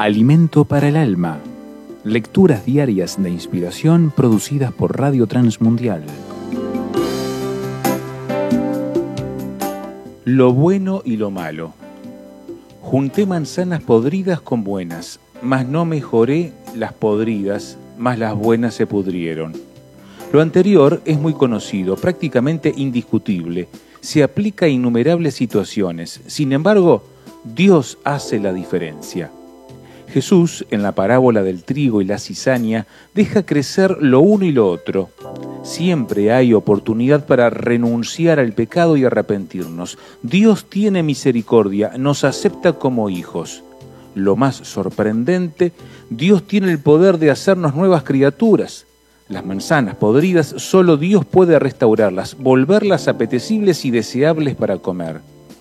Alimento para el alma. Lecturas diarias de inspiración producidas por Radio Transmundial. Lo bueno y lo malo. Junté manzanas podridas con buenas, mas no mejoré las podridas, mas las buenas se pudrieron. Lo anterior es muy conocido, prácticamente indiscutible. Se aplica a innumerables situaciones. Sin embargo, Dios hace la diferencia. Jesús, en la parábola del trigo y la cizaña, deja crecer lo uno y lo otro. Siempre hay oportunidad para renunciar al pecado y arrepentirnos. Dios tiene misericordia, nos acepta como hijos. Lo más sorprendente, Dios tiene el poder de hacernos nuevas criaturas. Las manzanas podridas solo Dios puede restaurarlas, volverlas apetecibles y deseables para comer.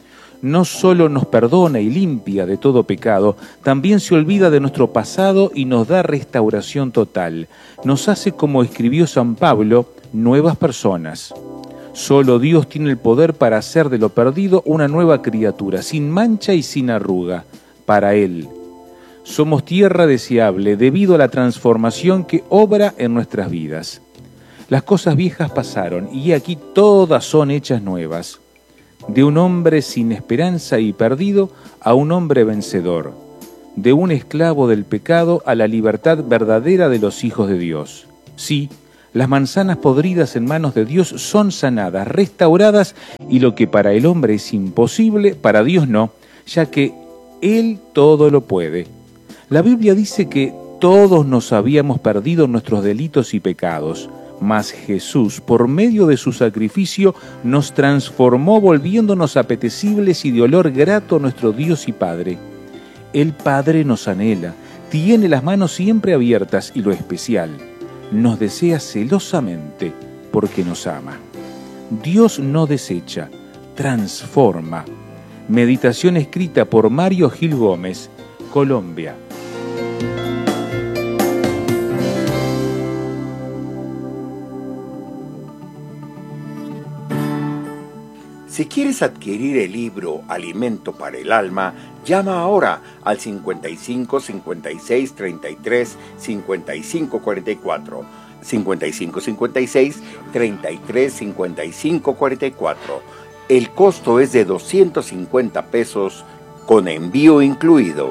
No solo nos perdona y limpia de todo pecado, también se olvida de nuestro pasado y nos da restauración total. Nos hace, como escribió San Pablo, nuevas personas. Solo Dios tiene el poder para hacer de lo perdido una nueva criatura, sin mancha y sin arruga, para Él. Somos tierra deseable debido a la transformación que obra en nuestras vidas. Las cosas viejas pasaron y aquí todas son hechas nuevas. De un hombre sin esperanza y perdido a un hombre vencedor. De un esclavo del pecado a la libertad verdadera de los hijos de Dios. Sí, las manzanas podridas en manos de Dios son sanadas, restauradas, y lo que para el hombre es imposible, para Dios no, ya que Él todo lo puede. La Biblia dice que todos nos habíamos perdido en nuestros delitos y pecados, mas Jesús, por medio de su sacrificio, nos transformó volviéndonos apetecibles y de olor grato a nuestro Dios y Padre. El Padre nos anhela, tiene las manos siempre abiertas y lo especial, nos desea celosamente porque nos ama. Dios no desecha, transforma. Meditación escrita por Mario Gil Gómez, Colombia. Si quieres adquirir el libro Alimento para el Alma, llama ahora al 55 56 33 55 44, 55 56 33 55 44. El costo es de 250 pesos con envío incluido.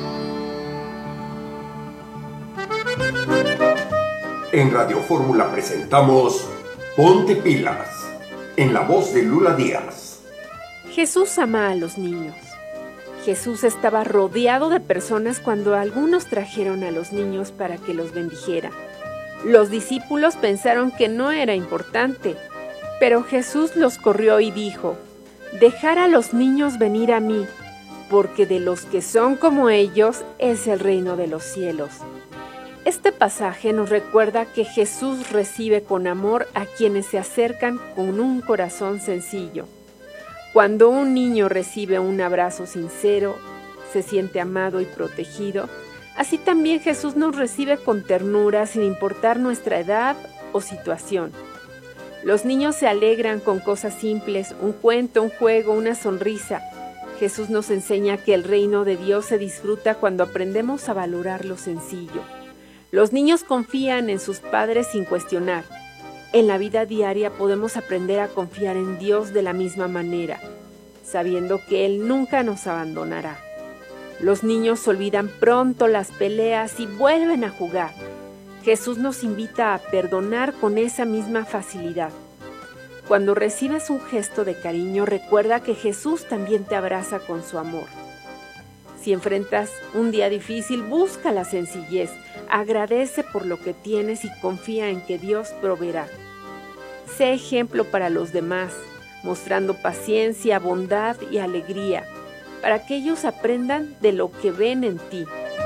En Radio Fórmula presentamos Ponte Pilas, en la voz de Lula Díaz. Jesús ama a los niños. Jesús estaba rodeado de personas cuando algunos trajeron a los niños para que los bendijera. Los discípulos pensaron que no era importante, pero Jesús los corrió y dijo: «Dejar a los niños venir a mí, porque de los que son como ellos es el reino de los cielos». Este pasaje nos recuerda que Jesús recibe con amor a quienes se acercan con un corazón sencillo. Cuando un niño recibe un abrazo sincero, se siente amado y protegido, así también Jesús nos recibe con ternura sin importar nuestra edad o situación. Los niños se alegran con cosas simples, un cuento, un juego, una sonrisa. Jesús nos enseña que el reino de Dios se disfruta cuando aprendemos a valorar lo sencillo. Los niños confían en sus padres sin cuestionar. En la vida diaria podemos aprender a confiar en Dios de la misma manera, sabiendo que Él nunca nos abandonará. Los niños olvidan pronto las peleas y vuelven a jugar. Jesús nos invita a perdonar con esa misma facilidad. Cuando recibes un gesto de cariño, recuerda que Jesús también te abraza con su amor. Si enfrentas un día difícil, busca la sencillez, agradece por lo que tienes y confía en que Dios proveerá. Sé ejemplo para los demás, mostrando paciencia, bondad y alegría, para que ellos aprendan de lo que ven en ti.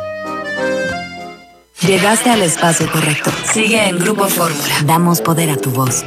Llegaste al espacio correcto. Sigue en Grupo Fórmula. Damos poder a tu voz.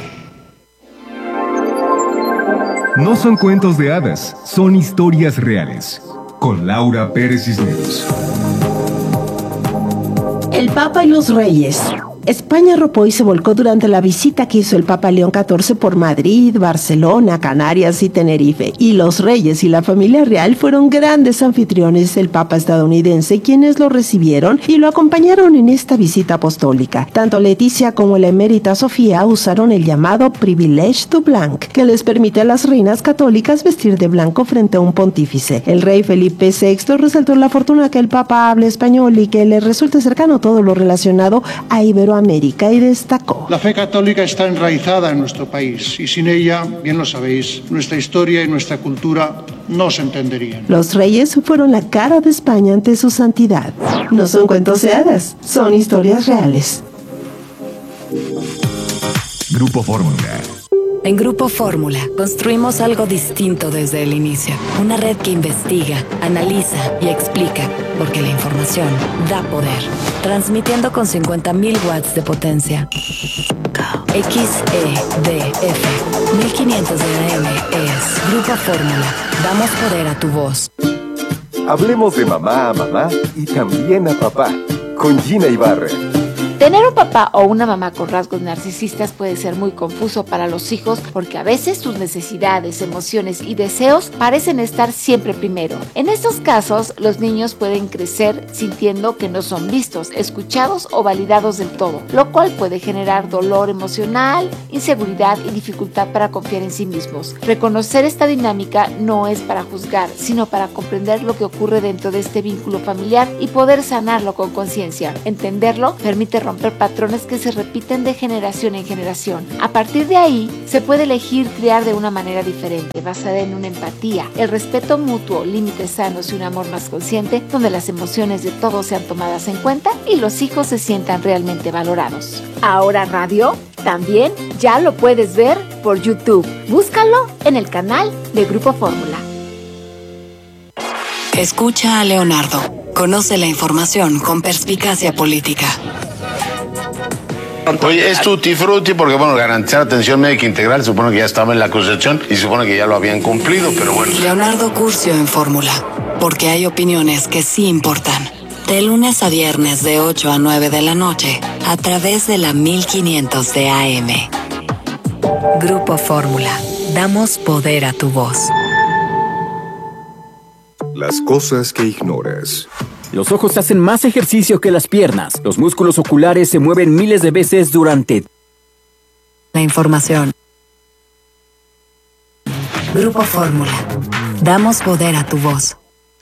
No son cuentos de hadas, son historias reales. Con Laura Pérez Cisneros. El Papa y los Reyes, España arropó y se volcó durante la visita que hizo el Papa León XIV por Madrid, Barcelona, Canarias y Tenerife. Y los reyes y la familia real fueron grandes anfitriones del Papa estadounidense, quienes lo recibieron y lo acompañaron en esta visita apostólica. Tanto Leticia como la emérita Sofía usaron el llamado privilège du blanc, que les permite a las reinas católicas vestir de blanco frente a un pontífice. El rey Felipe VI resaltó la fortuna que el Papa hable español y que le resulte cercano todo lo relacionado a Iberoamérica, y destacó: la fe católica está enraizada en nuestro país y sin ella, bien lo sabéis, nuestra historia y nuestra cultura no se entenderían. Los reyes fueron la cara de España ante su santidad. No son cuentos de hadas, son historias reales. Grupo Fórmula. En Grupo Fórmula construimos algo distinto desde el inicio. Una red que investiga, analiza y explica, porque la información da poder. Transmitiendo con 50.000 watts de potencia. XEDF 1500 de AM es Grupo Fórmula. Damos poder a tu voz. Hablemos de mamá a mamá y también a papá, con Gina Ibarra. Tener un papá o una mamá con rasgos narcisistas puede ser muy confuso para los hijos porque a veces sus necesidades, emociones y deseos parecen estar siempre primero. En estos casos, los niños pueden crecer sintiendo que no son vistos, escuchados o validados del todo, lo cual puede generar dolor emocional, inseguridad y dificultad para confiar en sí mismos. Reconocer esta dinámica no es para juzgar, sino para comprender lo que ocurre dentro de este vínculo familiar y poder sanarlo con conciencia. Entenderlo permite romper patrones que se repiten de generación en generación. A partir de ahí, se puede elegir criar de una manera diferente, basada en una empatía, el respeto mutuo, límites sanos y un amor más consciente, donde las emociones de todos sean tomadas en cuenta y los hijos se sientan realmente valorados. Ahora radio, también ya lo puedes ver por YouTube. Búscalo en el canal de Grupo Fórmula. Escucha a Leonardo. Conoce la información con perspicacia política. Oye, es tutti frutti porque, bueno, garantizar atención médica integral supone que ya estaba en la Constitución y supone que ya lo habían cumplido, pero bueno. Leonardo Curcio en Fórmula, porque hay opiniones que sí importan. De lunes a viernes de 8 a 9 de la noche, a través de la 1500 de AM. Grupo Fórmula, damos poder a tu voz. Las cosas que ignoras. Los ojos hacen más ejercicio que las piernas. Los músculos oculares se mueven miles de veces durante la información. Grupo Fórmula. Damos poder a tu voz.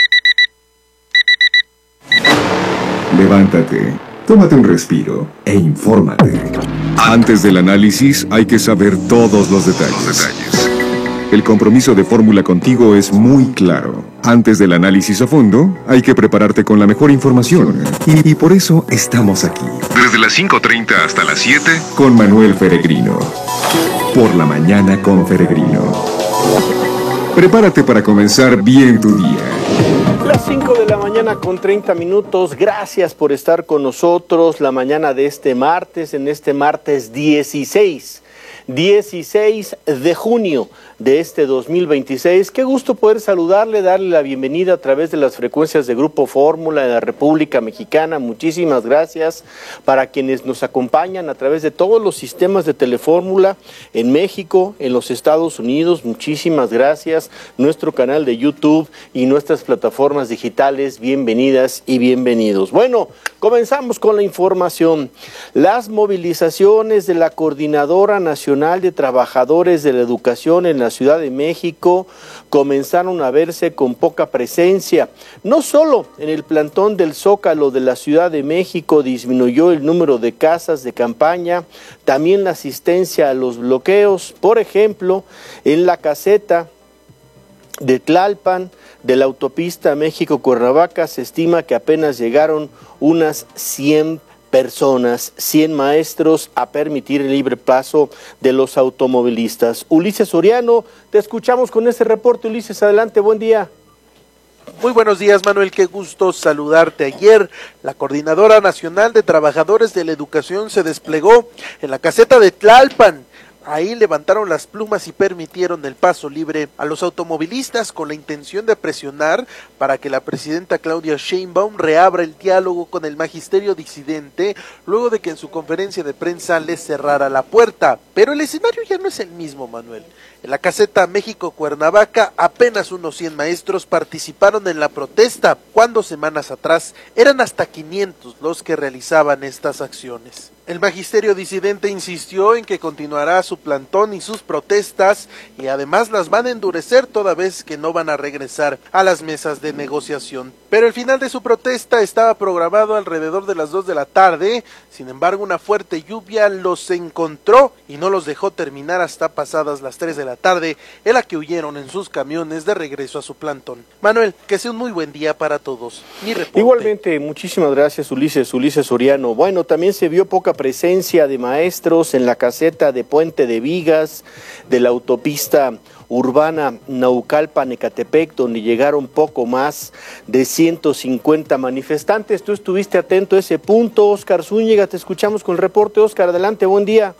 Levántate, tómate un respiro e infórmate. Antes del análisis hay que saber todos los detalles. El compromiso de Fórmula contigo es muy claro. Antes del análisis a fondo, hay que prepararte con la mejor información. Y por eso estamos aquí. Desde las 5:30 hasta las 7, con Manuel Feregrino. Por la mañana con Feregrino. Prepárate para comenzar bien tu día. Las 5 de la mañana con 30 minutos. Gracias por estar con nosotros la mañana de este martes, en este martes 16 de junio de este 2026. Qué gusto poder saludarle, darle la bienvenida a través de las frecuencias de Grupo Fórmula de la República Mexicana. Muchísimas gracias para quienes nos acompañan a través de todos los sistemas de Telefórmula en México, en los Estados Unidos. Muchísimas gracias. Nuestro canal de YouTube y nuestras plataformas digitales, bienvenidas y bienvenidos. Bueno, comenzamos con la información. Las movilizaciones de la Coordinadora Nacional de Trabajadores de la Educación en la Ciudad de México comenzaron a verse con poca presencia. No solo en el plantón del Zócalo de la Ciudad de México disminuyó el número de casas de campaña, también la asistencia a los bloqueos. Por ejemplo, en la caseta de Tlalpan de la autopista México-Cuernavaca se estima que apenas llegaron unas 100 personas, 100 maestros a permitir el libre paso de los automovilistas. Ulises Soriano, te escuchamos con este reporte. Ulises, adelante, buen día. Muy buenos días, Manuel, qué gusto saludarte. Ayer, la Coordinadora Nacional de Trabajadores de la Educación se desplegó en la caseta de Tlalpan Ahí levantaron las plumas y permitieron el paso libre a los automovilistas con la intención de presionar para que la presidenta Claudia Sheinbaum reabra el diálogo con el magisterio disidente luego de que en su conferencia de prensa les cerrara la puerta. Pero el escenario ya no es el mismo, Manuel. En la caseta México-Cuernavaca apenas unos 100 maestros participaron en la protesta, cuando semanas atrás eran hasta 500 los que realizaban estas acciones. El magisterio disidente insistió en que continuará su plantón y sus protestas y además las van a endurecer toda vez que no van a regresar a las mesas de negociación. Pero el final de su protesta estaba programado alrededor de las 2 de la tarde, sin embargo una fuerte lluvia los encontró y no los dejó terminar hasta pasadas las 3 de la tarde, en la que huyeron en sus camiones de regreso a su plantón. Manuel, que sea un muy buen día para todos. Mi reporte. Igualmente, muchísimas gracias Ulises Soriano. Bueno, también se vio poca presencia de maestros en la caseta de Puente de Vigas, de la autopista urbana Naucalpan-Ecatepec, donde llegaron poco más de 150 manifestantes. Tú estuviste atento a ese punto, Óscar Zúñiga, te escuchamos con el reporte. Óscar, adelante, buen día.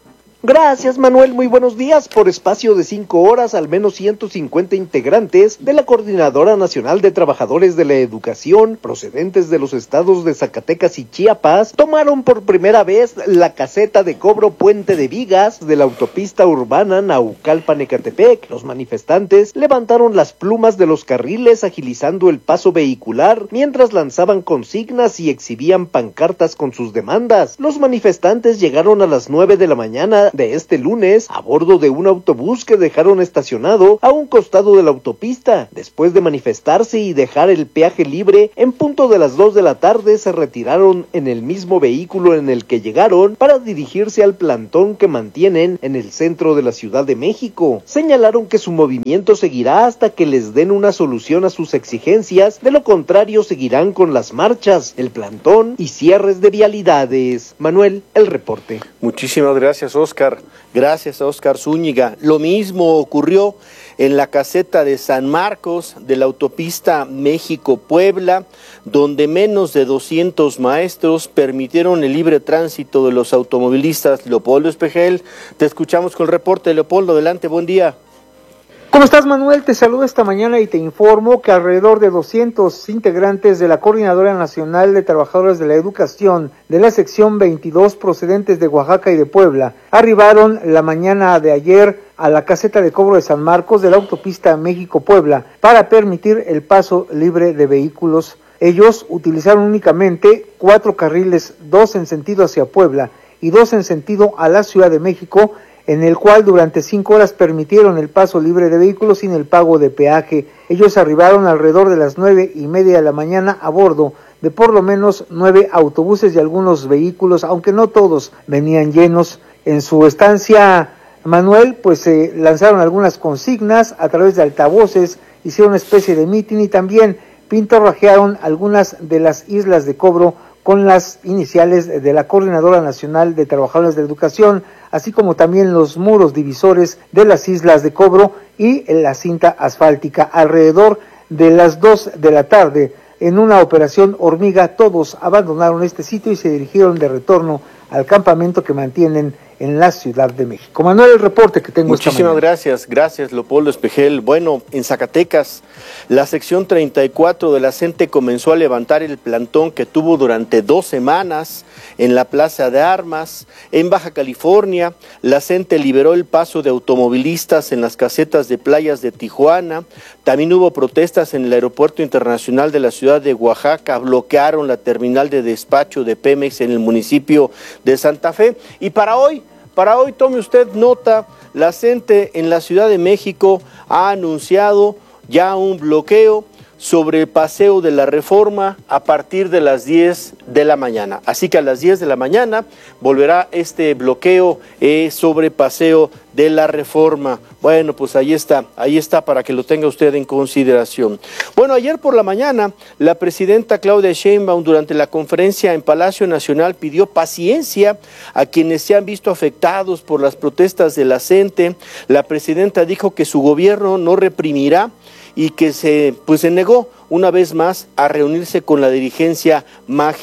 Gracias, Manuel, muy buenos días. Por espacio de 5 horas, al menos 150 integrantes de la Coordinadora Nacional de Trabajadores de la Educación, procedentes de los estados de Zacatecas y Chiapas, tomaron por primera vez la caseta de cobro Puente de Vigas de la autopista urbana Naucalpan-Ecatepec. Los manifestantes levantaron las plumas de los carriles agilizando el paso vehicular, mientras lanzaban consignas y exhibían pancartas con sus demandas. Los manifestantes llegaron a las 9 de la mañana de este lunes a bordo de un autobús que dejaron estacionado a un costado de la autopista. Después de manifestarse y dejar el peaje libre, en punto de las 2 de la tarde se retiraron en el mismo vehículo en el que llegaron para dirigirse al plantón que mantienen en el centro de la Ciudad de México. Señalaron que su movimiento seguirá hasta que les den una solución a sus exigencias, de lo contrario seguirán con las marchas, el plantón y cierres de vialidades. Manuel, el reporte. Muchísimas gracias, Óscar. Gracias a Óscar Zúñiga. Lo mismo ocurrió en la caseta de San Marcos de la autopista México-Puebla, donde menos de 200 maestros permitieron el libre tránsito de los automovilistas. Leopoldo Espejel, te escuchamos con el reporte. Leopoldo, adelante, buen día. ¿Cómo estás, Manuel? Te saludo esta mañana y te informo que alrededor de 200 integrantes de la Coordinadora Nacional de Trabajadores de la Educación de la sección 22 procedentes de Oaxaca y de Puebla arribaron la mañana de ayer a la caseta de cobro de San Marcos de la autopista México-Puebla para permitir el paso libre de vehículos. Ellos utilizaron únicamente 4 carriles, 2 en sentido hacia Puebla y 2 en sentido a la Ciudad de México, en el cual durante 5 horas permitieron el paso libre de vehículos sin el pago de peaje. Ellos arribaron alrededor de las 9:30 de la mañana a bordo de por lo menos 9 autobuses y algunos vehículos, aunque no todos venían llenos. En su estancia, Manuel, pues se lanzaron algunas consignas a través de altavoces, hicieron una especie de mitin y también pintorrajearon algunas de las islas de cobro con las iniciales de la Coordinadora Nacional de Trabajadores de la Educación, así como también los muros divisores de las islas de cobro y la cinta asfáltica. Alrededor de las 2 de la tarde, en una operación hormiga, todos abandonaron este sitio y se dirigieron de retorno al campamento que mantienen en la Ciudad de México. Manuel, el reporte que tengo esta mañana. Muchísimas gracias, Leopoldo Espejel. Bueno, en Zacatecas, la sección 34 de la CENTE comenzó a levantar el plantón que tuvo durante 2 semanas en la Plaza de Armas. En Baja California, la CENTE liberó el paso de automovilistas en las casetas de playas de Tijuana. También hubo protestas en el Aeropuerto Internacional de la Ciudad de Oaxaca, bloquearon la terminal de despacho de Pemex en el municipio de Santa Fe. Y para hoy tome usted nota, la CENTE en la Ciudad de México ha anunciado ya un bloqueo sobre el Paseo de la Reforma a partir de las 10 de la mañana. Así que a las 10 de la mañana volverá este bloqueo sobre Paseo de la Reforma. Bueno, pues ahí está para que lo tenga usted en consideración. Bueno, ayer por la mañana, la presidenta Claudia Sheinbaum durante la conferencia en Palacio Nacional pidió paciencia a quienes se han visto afectados por las protestas de la CENTE. La presidenta dijo que su gobierno no reprimirá y que se negó una vez más a reunirse con la dirigencia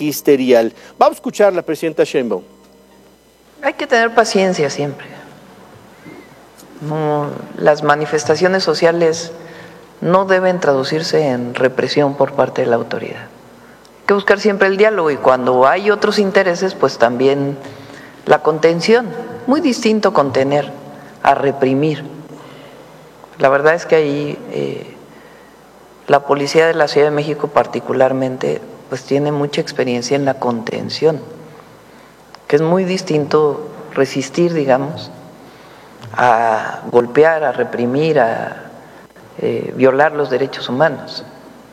magisterial. Vamos a escuchar a la presidenta Sheinbaum. Hay que tener paciencia siempre. No, las manifestaciones sociales no deben traducirse en represión por parte de la autoridad. Hay que buscar siempre el diálogo y cuando hay otros intereses, pues también la contención. Muy distinto contener a reprimir. La verdad es que ahí la policía de la Ciudad de México particularmente pues tiene mucha experiencia en la contención, que es muy distinto resistir, digamos, a golpear, a reprimir, a violar los derechos humanos.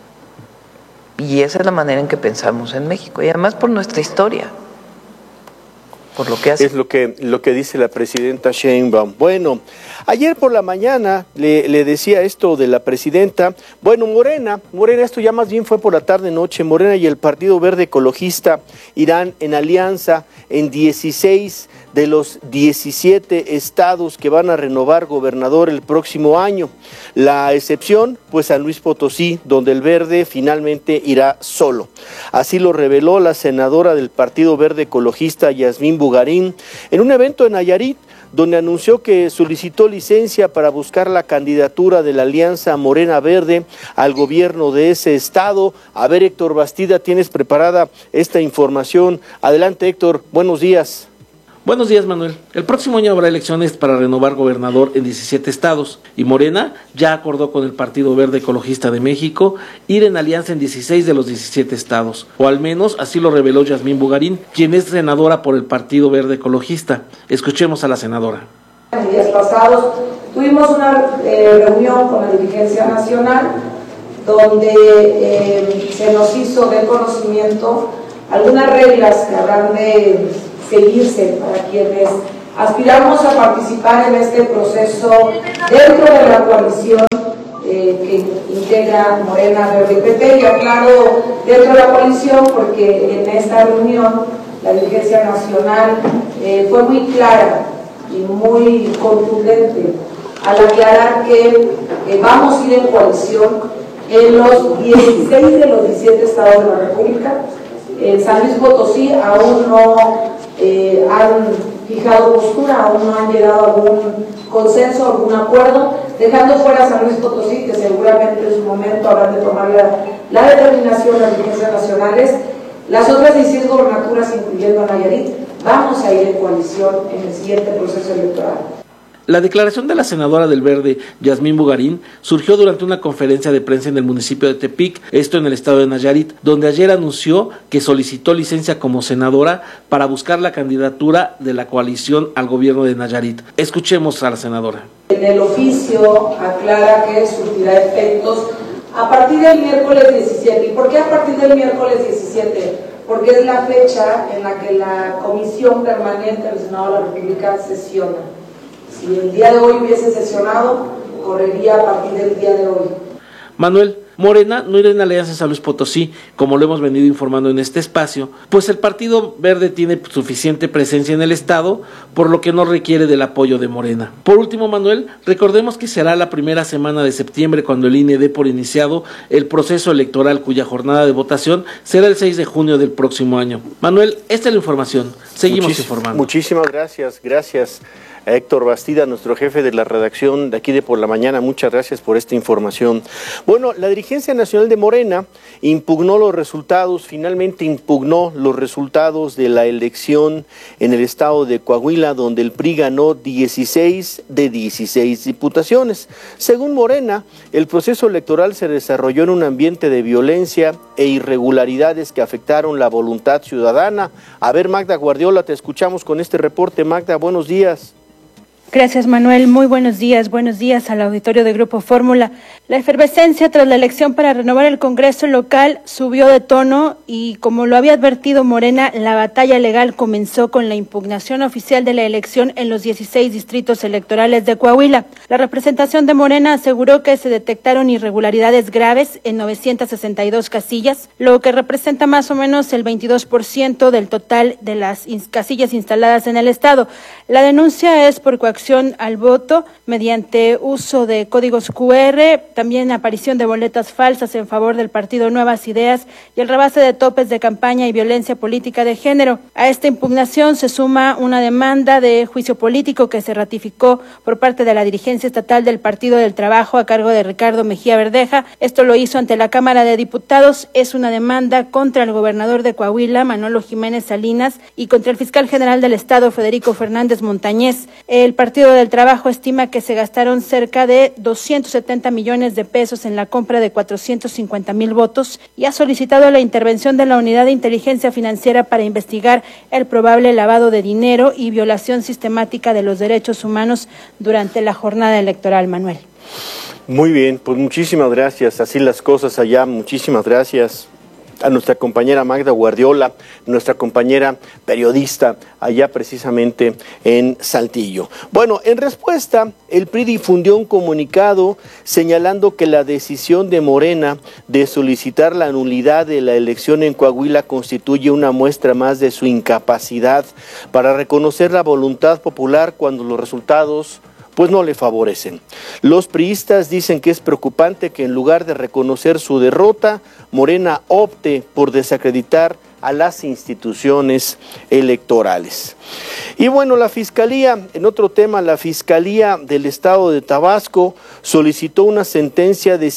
Y esa es la manera en que pensamos en México, y además por nuestra historia, por lo que hace. Es lo que dice la presidenta Sheinbaum. Bueno, ayer por la mañana le decía esto de la presidenta. Bueno, Morena, esto ya más bien fue por la tarde-noche. Morena y el Partido Verde Ecologista irán en alianza en 16 de los 17 estados que van a renovar gobernador el próximo año. La excepción, pues San Luis Potosí, donde el Verde finalmente irá solo. Así lo reveló la senadora del Partido Verde Ecologista, Yasmín Bugarín, en un evento en Nayarit, donde anunció que solicitó licencia para buscar la candidatura de la Alianza Morena Verde al gobierno de ese estado. A ver, Héctor Bastida, tienes preparada esta información. Adelante, Héctor, buenos días. Buenos días, Manuel. El próximo año habrá elecciones para renovar gobernador en 17 estados y Morena ya acordó con el Partido Verde Ecologista de México ir en alianza en 16 de los 17 estados, o al menos así lo reveló Yasmín Bugarín, quien es senadora por el Partido Verde Ecologista. Escuchemos a la senadora. En días pasados tuvimos una reunión con la dirigencia nacional donde se nos hizo de conocimiento algunas reglas que habrán de seguirse para quienes aspiramos a participar en este proceso dentro de la coalición que integra Morena, Verde y PT. Y aclaro dentro de la coalición porque en esta reunión la dirigencia nacional fue muy clara y muy contundente al aclarar que vamos a ir en coalición en los 16 de los 17 estados de la República. En San Luis Potosí aún no han fijado postura, aún no han llegado a algún consenso, algún acuerdo, dejando fuera San Luis Potosí, que seguramente en su momento habrán de tomar la determinación las dirigencias nacionales. Las otras 16 gobernaturas, incluyendo a Nayarit, vamos a ir en coalición en el siguiente proceso electoral. La declaración de la senadora del Verde, Yasmín Bugarín, surgió durante una conferencia de prensa en el municipio de Tepic, esto en el estado de Nayarit, donde ayer anunció que solicitó licencia como senadora para buscar la candidatura de la coalición al gobierno de Nayarit. Escuchemos a la senadora. En el oficio aclara que surtirá efectos a partir del miércoles 17. ¿Y por qué a partir del miércoles 17? Porque es la fecha en la que la Comisión Permanente del Senado de la República sesiona. Si el día de hoy hubiese sesionado, correría a partir del día de hoy. Manuel, Morena no irá en alianza a San Luis Potosí, como lo hemos venido informando en este espacio, pues el Partido Verde tiene suficiente presencia en el estado, por lo que no requiere del apoyo de Morena. Por último, Manuel, recordemos que será la primera semana de septiembre cuando el INE dé por iniciado el proceso electoral, cuya jornada de votación será el 6 de junio del próximo año. Manuel, esta es la información. Seguimos informando. Muchísimas gracias. A Héctor Bastida, nuestro jefe de la redacción de aquí de Por la Mañana, muchas gracias por esta información. Bueno, la dirigencia nacional de Morena finalmente impugnó los resultados de la elección en el estado de Coahuila, donde el PRI ganó 16 de 16 diputaciones. Según Morena, el proceso electoral se desarrolló en un ambiente de violencia e irregularidades que afectaron la voluntad ciudadana. A ver, Magda Guardiola, te escuchamos con este reporte. Magda, buenos días. Gracias, Manuel. Muy buenos días al auditorio de Grupo Fórmula. La efervescencia tras la elección para renovar el Congreso local subió de tono y, como lo había advertido Morena, la batalla legal comenzó con la impugnación oficial de la elección en los 16 distritos electorales de Coahuila. La representación de Morena aseguró que se detectaron irregularidades graves en 962 casillas, lo que representa más o menos el 22% del total de las casillas instaladas en el estado. La denuncia es por coacción al voto mediante uso de códigos QR, también aparición de boletas falsas en favor del partido Nuevas Ideas y el rebase de topes de campaña y violencia política de género. A esta impugnación se suma una demanda de juicio político que se ratificó por parte de la dirigencia estatal del Partido del Trabajo a cargo de Ricardo Mejía Verdeja. Esto lo hizo ante la Cámara de Diputados. Es una demanda contra el gobernador de Coahuila, Manolo Jiménez Salinas, y contra el fiscal general del Estado, Federico Fernández Montañez. El Partido del Trabajo estima que se gastaron cerca de 270 millones de pesos en la compra de 450,000 votos y ha solicitado la intervención de la Unidad de Inteligencia Financiera para investigar el probable lavado de dinero y violación sistemática de los derechos humanos durante la jornada electoral, Manuel. Muy bien, pues muchísimas gracias. Así las cosas allá. Muchísimas gracias a nuestra compañera Magda Guardiola, nuestra compañera periodista allá precisamente en Saltillo. Bueno, en respuesta, el PRI difundió un comunicado señalando que la decisión de Morena de solicitar la nulidad de la elección en Coahuila constituye una muestra más de su incapacidad para reconocer la voluntad popular cuando los resultados pues no le favorecen. Los priistas dicen que es preocupante que en lugar de reconocer su derrota, Morena opte por desacreditar a las instituciones electorales. Y bueno, la Fiscalía, en otro tema, la Fiscalía del Estado de Tabasco solicitó una sentencia de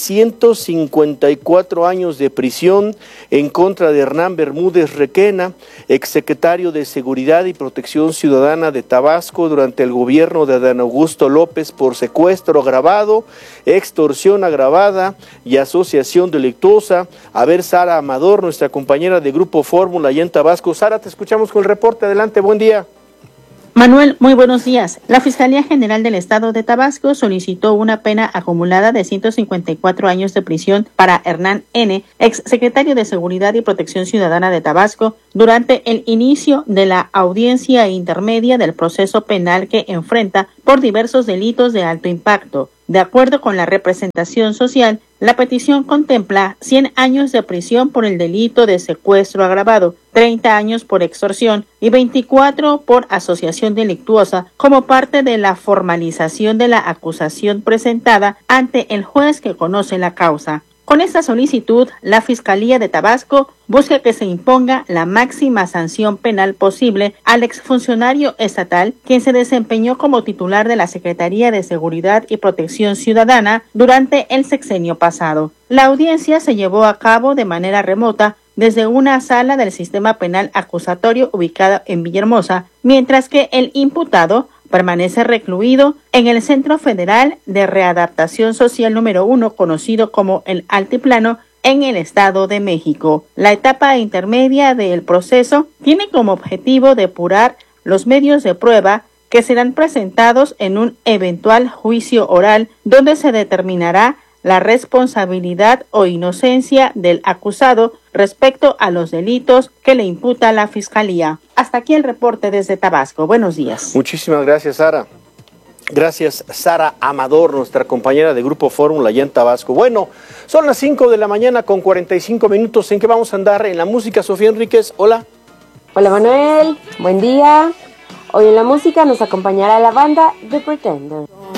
154 años de prisión en contra de Hernán Bermúdez Requena, exsecretario de Seguridad y Protección Ciudadana de Tabasco durante el gobierno de Adán Augusto López por secuestro agravado, extorsión agravada y asociación delictuosa. A ver, Sara Amador, nuestra compañera de Grupo Fórmula allá en Tabasco. Sara, te escuchamos con el reporte. Adelante, buen día. Manuel, muy buenos días. La Fiscalía General del Estado de Tabasco solicitó una pena acumulada de 154 años de prisión para Hernán N., exsecretario de Seguridad y Protección Ciudadana de Tabasco, durante el inicio de la audiencia intermedia del proceso penal que enfrenta por diversos delitos de alto impacto. De acuerdo con la representación social, la petición contempla 100 años de prisión por el delito de secuestro agravado, 30 años por extorsión y 24 por asociación delictuosa como parte de la formalización de la acusación presentada ante el juez que conoce la causa. Con esta solicitud, la Fiscalía de Tabasco busca que se imponga la máxima sanción penal posible al exfuncionario estatal, quien se desempeñó como titular de la Secretaría de Seguridad y Protección Ciudadana durante el sexenio pasado. La audiencia se llevó a cabo de manera remota desde una sala del sistema penal acusatorio ubicada en Villahermosa, mientras que el imputado permanece recluido en el Centro Federal de Readaptación Social número 1, conocido como el Altiplano, en el Estado de México. La etapa intermedia del proceso tiene como objetivo depurar los medios de prueba que serán presentados en un eventual juicio oral, donde se determinará la responsabilidad o inocencia del acusado respecto a los delitos que le imputa la Fiscalía. Hasta aquí el reporte desde Tabasco. Buenos días. Muchísimas gracias, Sara. Gracias, Sara Amador, nuestra compañera de Grupo Fórmula allá en Tabasco. Bueno, son las 5 de la mañana con 45 minutos. ¿En qué vamos a andar? En la música, Sofía Enríquez. Hola. Hola, Manuel. Buen día. Hoy en la música nos acompañará la banda The Pretenders.